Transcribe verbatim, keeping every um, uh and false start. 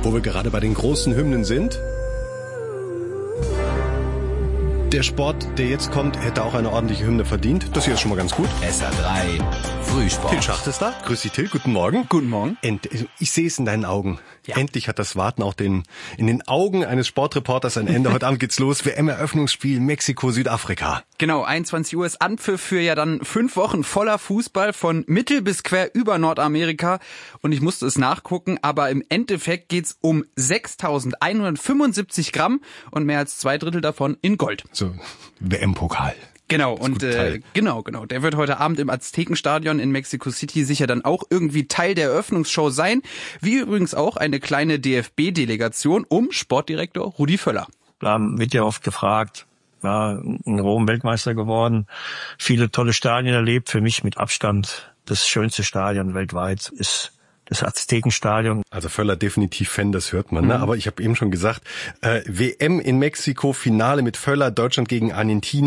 Wo wir gerade bei den großen Hymnen sind. Der Sport, der jetzt kommt, hätte auch eine ordentliche Hymne verdient. Das hier ist schon mal ganz gut. S R drei Frühsport. Till Schacht ist da. Grüß dich, Till. Guten Morgen. Guten Morgen. End, ich sehe es in deinen Augen. Ja. Endlich hat das Warten auch den, in den Augen eines Sportreporters ein Ende. Heute Abend geht's los. W M-Eröffnungsspiel Mexiko, Südafrika. Genau, einundzwanzig Uhr ist Anpfiff für ja dann fünf Wochen voller Fußball von mittel bis quer über Nordamerika. Und ich musste es nachgucken, aber im Endeffekt geht's um sechstausendeinhundertfünfundsiebzig Gramm und mehr als zwei Drittel davon in Gold. So, W M-Pokal. Genau, und äh, genau, genau. Der wird heute Abend im Aztekenstadion in Mexico City sicher dann auch irgendwie Teil der Eröffnungsshow sein. Wie übrigens auch eine kleine D F B-Delegation um Sportdirektor Rudi Völler. Da wird ja oft gefragt, ja, in Rom Weltmeister geworden, viele tolle Stadien erlebt. Für mich mit Abstand das schönste Stadion weltweit ist das Aztekenstadion. Also Völler definitiv Fan, das hört man. Ne? Mhm. Aber ich habe eben schon gesagt, äh, W M in Mexiko, Finale mit Völler, Deutschland gegen Argentinien.